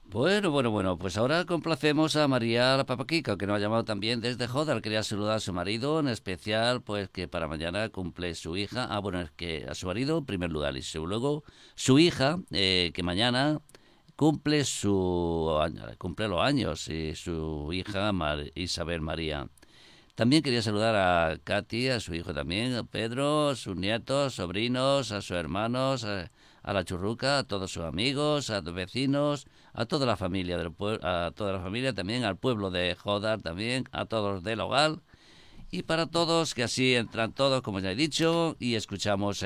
Bueno, pues ahora complacemos a María la Papaquica, que nos ha llamado también desde Jodar. Quería saludar a su marido, en especial, pues que para mañana cumple su hija. Bueno, es que a su marido en primer lugar y luego su hija, que mañana cumple los años, y su hija Isabel María. También quería saludar a Katy, a su hijo también, a Pedro, a sus nietos, sobrinos, a sus hermanos, a la churruca, a todos sus amigos, a los vecinos, a toda la familia del pueblo, a toda la familia también, al pueblo de Jodar también, a todos del hogar y para todos, que así entran todos, como ya he dicho, y escuchamos